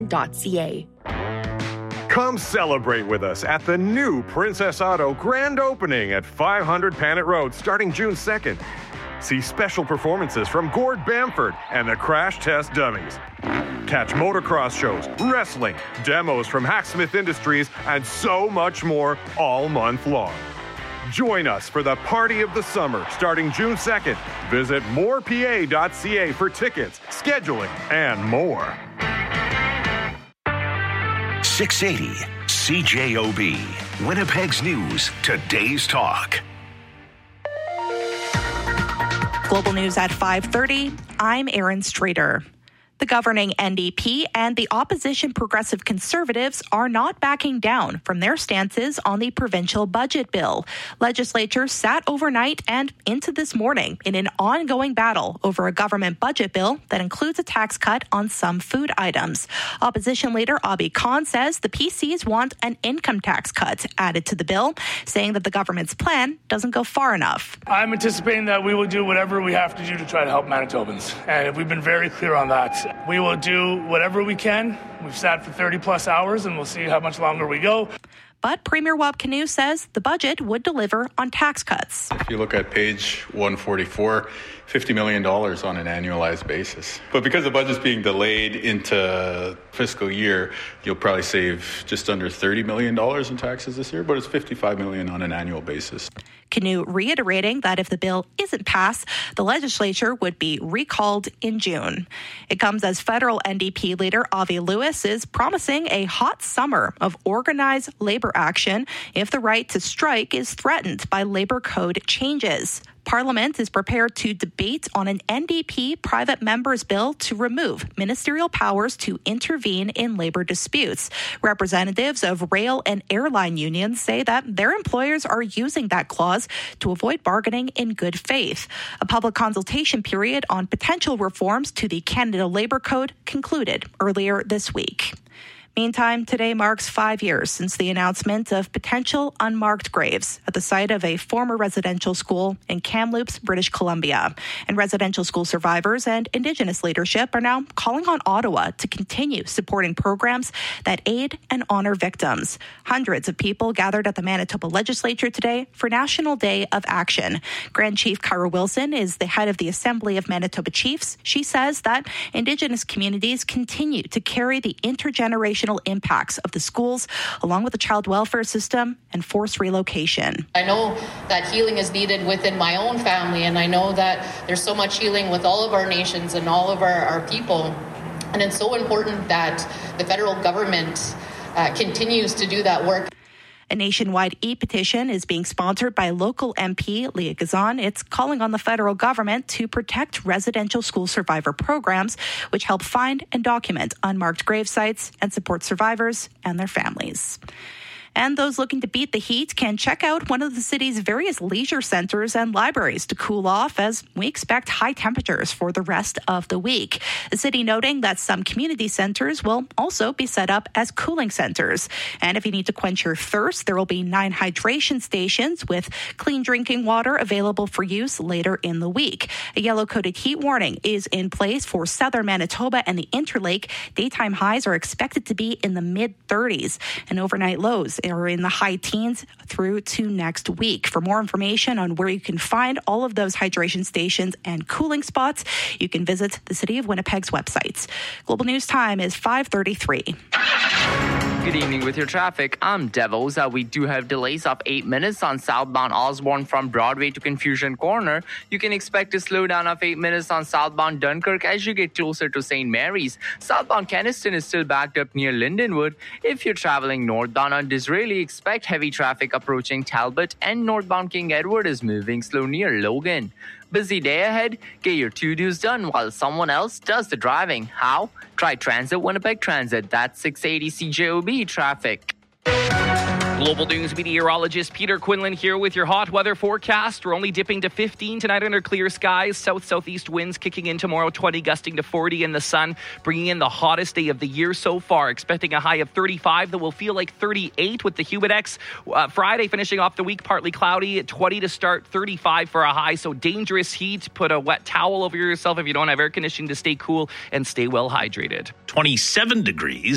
princessauto.ca. Come celebrate with us at the new Princess Auto grand opening at 500 Panet Road starting June 2nd. See special performances from Gord Bamford and the Crash Test Dummies. Catch motocross shows, wrestling, demos from Hacksmith Industries, and so much more all month long. Join us for the party of the summer starting June 2nd. Visit morepa.ca for tickets, scheduling, and more. 680 CJOB, Winnipeg's News, Today's Talk. Global News at 5:30. I'm Erin Streeter. The governing NDP and the opposition Progressive Conservatives are not backing down from their stances on the provincial budget bill. Legislatures sat overnight and into this morning in an ongoing battle over a government budget bill that includes a tax cut on some food items. Opposition leader Abhi Khan says the PCs want an income tax cut added to the bill, saying that the government's plan doesn't go far enough. I'm anticipating that we will do whatever we have to do to try to help Manitobans, and we've been very clear on that. We will do whatever we can. We've sat for 30 plus hours and we'll see how much longer we go. But Premier Wab Kinew says the budget would deliver on tax cuts. If you look at page 144, $50 million on an annualized basis. But because the budget's being delayed into fiscal year, you'll probably save just under $30 million in taxes this year, but it's $55 million on an annual basis. Kinew reiterating that if the bill isn't passed, the legislature would be recalled in June. It comes as federal NDP leader Avi Lewis is promising a hot summer of organized labor action if the right to strike is threatened by labor code changes. Parliament is prepared to debate on an NDP private member's bill to remove ministerial powers to intervene in labor disputes. Representatives of rail and airline unions say that their employers are using that clause to avoid bargaining in good faith. A public consultation period on potential reforms to the Canada Labor Code concluded earlier this week. Meantime, today marks 5 years since the announcement of potential unmarked graves at the site of a former residential school in Kamloops, British Columbia. And residential school survivors and Indigenous leadership are now calling on Ottawa to continue supporting programs that aid and honor victims. Hundreds of people gathered at the Manitoba Legislature today for National Day of Action. Grand Chief Kyra Wilson is the head of the Assembly of Manitoba Chiefs. She says that Indigenous communities continue to carry the intergenerational impacts of the schools, along with the child welfare system and forced relocation. I know that healing is needed within my own family, and I know that there's so much healing with all of our nations and all of our people. And it's so important that the federal government continues to do that work. A nationwide e-petition is being sponsored by local MP Leah Gazan. It's calling on the federal government to protect residential school survivor programs, which help find and document unmarked grave sites and support survivors and their families. And those looking to beat the heat can check out one of the city's various leisure centers and libraries to cool off as we expect high temperatures for the rest of the week. The city noting that some community centers will also be set up as cooling centers. And if you need to quench your thirst, there will be 9 hydration stations with clean drinking water available for use later in the week. A yellow-coated heat warning is in place for southern Manitoba and the Interlake. Daytime highs are expected to be in the mid-30s, and overnight lows are in the high teens through to next week. For more information on where you can find all of those hydration stations and cooling spots, you can visit the City of Winnipeg's websites. Global News Time is 5:33. Good evening with your traffic. I'm Devos. We do have delays of 8 minutes on southbound Osborne from Broadway to Confusion Corner. You can expect a slowdown of 8 minutes on southbound Dunkirk as you get closer to St. Mary's. Southbound Keniston is still backed up near Lindenwood. If you're traveling northbound on Disraeli, expect heavy traffic approaching Talbot, and northbound King Edward is moving slow near Logan. Busy day ahead? Get your to-dos done while someone else does the driving. How? Try Transit Winnipeg Transit. That's 680 CJOB traffic. Global News meteorologist Peter Quinlan here with your hot weather forecast. We're only dipping to 15 tonight under clear skies. South-southeast winds kicking in tomorrow, 20 gusting to 40 in the sun, bringing in the hottest day of the year so far. Expecting a high of 35 that will feel like 38 with the Humidex. Friday finishing off the week partly cloudy, 20 to start, 35 for a high. So dangerous heat. Put a wet towel over yourself if you don't have air conditioning to stay cool and stay well hydrated. 27 degrees.